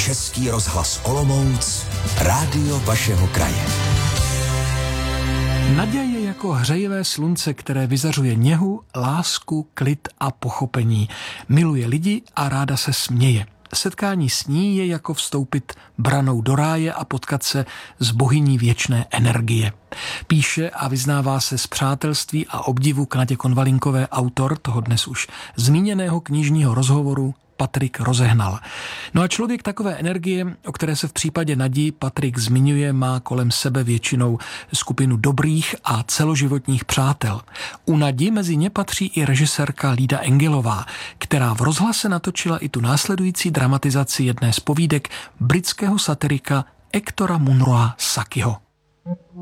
Český rozhlas Olomouc, rádio vašeho kraje. Naděje je jako hřejivé slunce, které vyzařuje něhu, lásku, klid a pochopení. Miluje lidi a ráda se směje. Setkání s ní je jako vstoupit branou do ráje a potkat se s bohyní věčné energie. Píše a vyznává se z přátelství a obdivu k Nadě Konvalinkové autor toho dnes už zmíněného knižního rozhovoru Patrik Rozehnal. No a člověk takové energie, o které se v případě Nadi Patrik zmiňuje, má kolem sebe většinou skupinu dobrých a celoživotních přátel. U Nadi mezi ně patří i režisérka Lída Engelová, která v rozhlase natočila i tu následující dramatizaci jedné z povídek britského satirika Hectora Munroa Sakyho.